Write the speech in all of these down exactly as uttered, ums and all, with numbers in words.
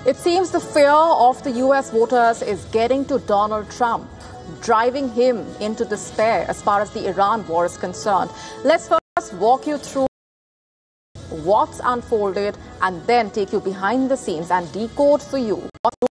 It seems the fear of the U S voters is getting to Donald Trump, driving him into despair as far as the Iran war is concerned. Let's first walk you through what's unfolded and then take you behind the scenes and decode for you.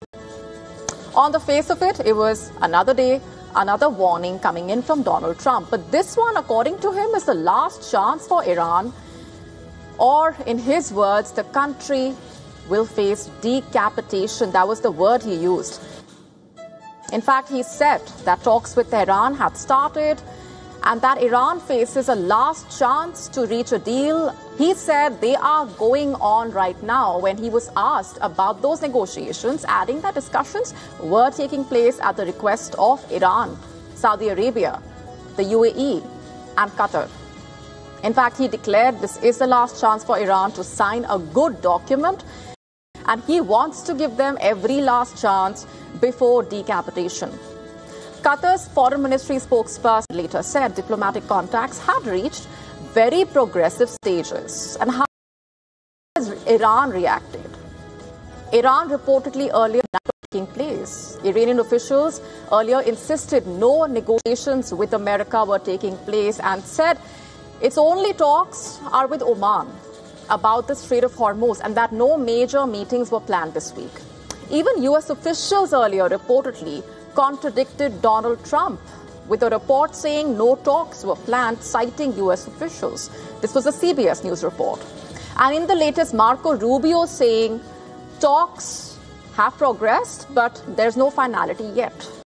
On the face of it, it was another day, another warning coming in from Donald Trump. But this one, according to him, is the last chance for Iran, or in his words, the country will face decapitation. That was the word he used. In fact, he said that talks with Tehran had started and that Iran faces a last chance to reach a deal. He said they are going on right now when he was asked about those negotiations, adding that discussions were taking place at the request of Iran, Saudi Arabia, the U A E and Qatar. In fact, he declared this is the last chance for Iran to sign a good document, and he wants to give them every last chance before decapitation. Qatar's foreign ministry spokesperson later said diplomatic contacts had reached very progressive stages. And how has Iran reacted? Iran reportedly earlier taking place. Iranian officials earlier insisted no negotiations with America were taking place and said its only talks are with Oman about the Strait of Hormuz and that no major meetings were planned this week. Even U S officials earlier reportedly contradicted Donald Trump with a report saying no talks were planned, citing U S officials. This was a C B S News report. And in the latest, Marco Rubio saying talks have progressed, but there's no finality yet.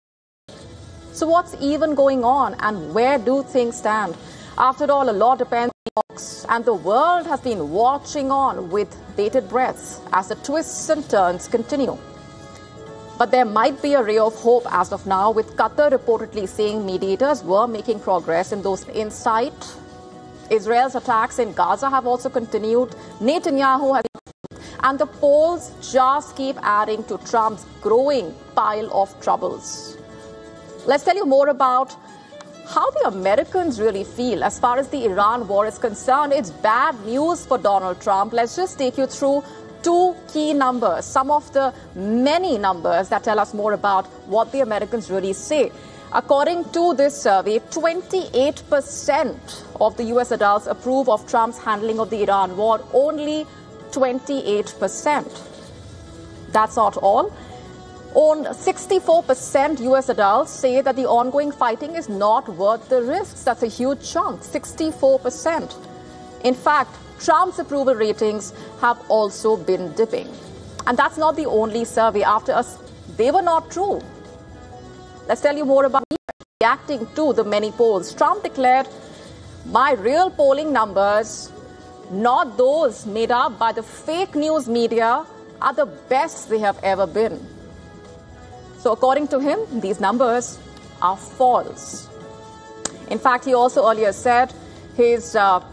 So what's even going on and where do things stand? After all, a lot depends on talks, and the world has been watching on with bated breath as the twists and turns continue. But there might be a ray of hope as of now, with Qatar reportedly saying mediators were making progress in those insight. Israel's attacks in Gaza have also continued. Netanyahu has, and the polls just keep adding to Trump's growing pile of troubles. Let's tell you more about how the Americans really feel as far as the Iran war is concerned. It's bad news for Donald Trump. Let's just take you through two key numbers, some of the many numbers that tell us more about what the Americans really say. According to this survey, twenty-eight percent of the U S adults approve of Trump's handling of the Iran war. Only twenty-eight percent. That's not all. On sixty-four percent U S adults say that the ongoing fighting is not worth the risks. That's a huge chunk, sixty-four percent. In fact, Trump's approval ratings have also been dipping. And that's not the only survey. After us, they were not true. Let's tell you more about reacting to the many polls. Trump declared, my real polling numbers, not those made up by the fake news media, are the best they have ever been. So according to him, these numbers are false. In fact, he also earlier said his uh,